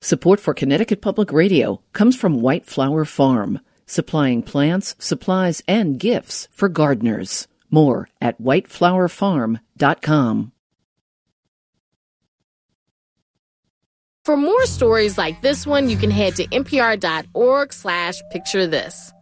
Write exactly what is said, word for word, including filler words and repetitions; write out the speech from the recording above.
Support for Connecticut Public Radio comes from White Flower Farm, supplying plants, supplies, and gifts for gardeners. More at white flower farm dot com. For more stories like this one, you can head to npr dot org slash picture this.